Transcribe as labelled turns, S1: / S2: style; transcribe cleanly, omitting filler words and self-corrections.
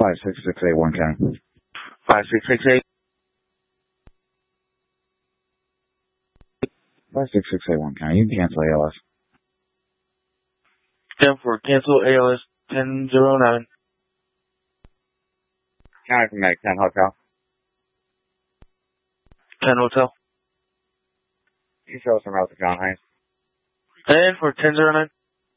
S1: 56681 County.
S2: 5668.
S1: 56681 County. You can cancel ALS.
S2: 10 for cancel ALS 1009.
S1: County from 10 Hotel.
S2: 10 Hotel.
S1: You show us some route to John Hines.
S2: And for 1009.